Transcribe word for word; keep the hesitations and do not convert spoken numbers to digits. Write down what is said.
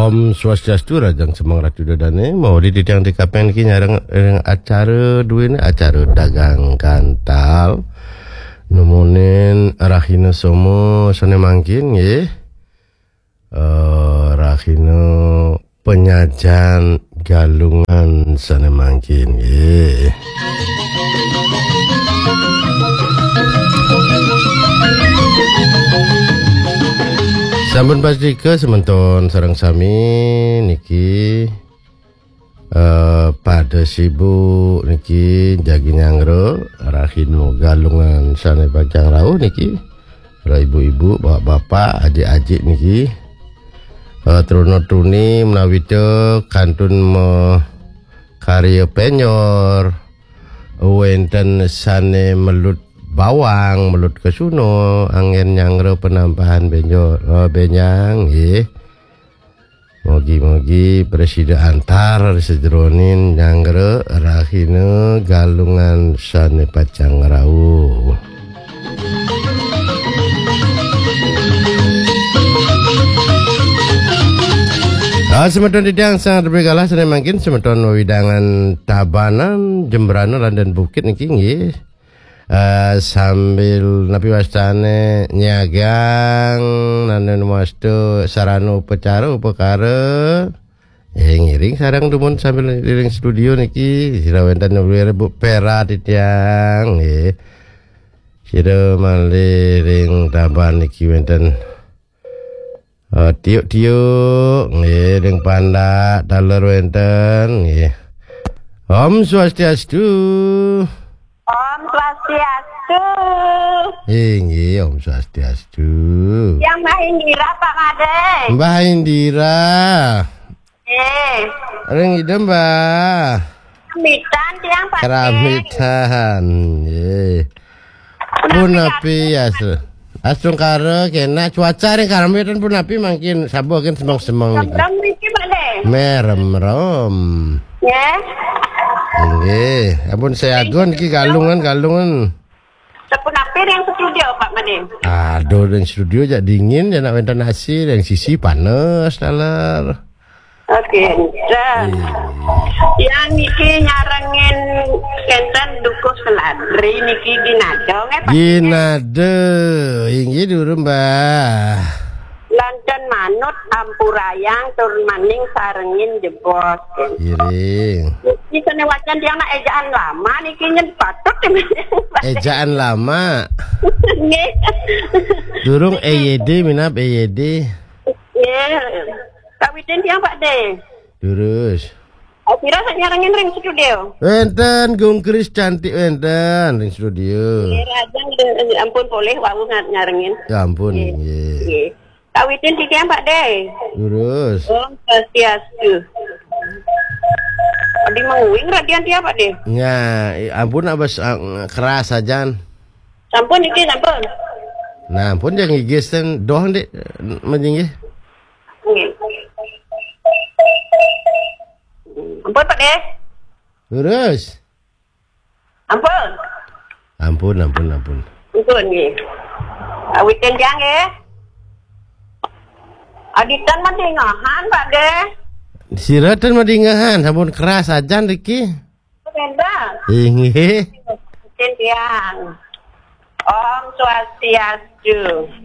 Om Swastiastu Rajang Semang Ratu Dadane mau di didang di kapen ki nyareng acara duwe acara dagang kantal nemunin rahina somo sane mangkin nggih. Uh, rahina penyajan galungan sane mangkin nggih. Sampun pastika sementon sareng sami niki uh, pada sibuk niki jagi nyangro rahino galungan sane Bajang Rauh niki para ibu-ibu, bapak-bapak, adik-adik niki uh, truno truni menawi kantun me karya penyor wenten sane melut bawang melut kesuno angin nyangro penampahan benjo oh, benyang nggih. Mogi-mogi presiden antar sejronin nyangro rahina galungan sane Bajang Rauh. Ah, semeton didang sangat bergalah sane mangkin semeton widangan Tabanan Jembrana Landan Bukit niki nggih. Uh, sambil napi wastane nyagang nanen wastu sarana upacara upakara eh ngiring sarang dumun sambil liring studio niki sira wenten Bu Pera titiang nggih sira maliring Taban niki wenten uh, tiuk-tiuk nggih ring pandak daler wenten nggih. Om Swastiastu. Om Swastiastu. Inggih, Om Swastiastu. Yang Mbak Indira Pak Made. Mbak Indira. Eh. Ring ide Mbak. Ramitan tiang Pak. Ramitan. Nggih. Pun api asal. Asung karo kena cuaca ring karamitan pun api mangkin sabo kan semang-semang niki. Merem niki Pak De. Merem-rem. Nggih. Nggih, ampun saya aduan iki galungan-galungan. Sepun api yang studio Pak Made. Aduh, yang studio jak dingin, ya nak wenten nasi, yang sisi panas dalar. Oke, dan yang niki nyarengin kenten duku seladri niki dinado nggih Pak. Dinado, inggih dulu Mbak. Lancan manut ampurayang turun maning sarengin jebos. Iring. Niki kene wacan tiang nak ejaan lama niki nyen patut. Ejaan lama. Nggih. Durung E Y D minap E Y D. Nggih. Kawitin tiang Pak De. Durus. Apira sak nyarengin ring studio. Wenten Gung Kris cantik wenten ring studio. Nggih, rajang ampun boleh wau nyarengin. Ya ampun nggih. Nggih. Kawitin tiang Pak De. Durus. Om Swastiastu. Di menguing radian tiap Pak De. Ya, ampun abas uh, keras ajan. Sampun iki sampun. Nah, ampun jangan gigisten doang dek menjinggih. Nggih. Ampun Pak De. Durus. Ampun. Ampun, ampun, ampun. Ampun nggih. Awitin tiang nggih. Aditan mah dengahan Pak De. Siratan madingahan, sampun keras ajan Riki. Benda. Inggih. Awitin tiang. Om Swastiastu.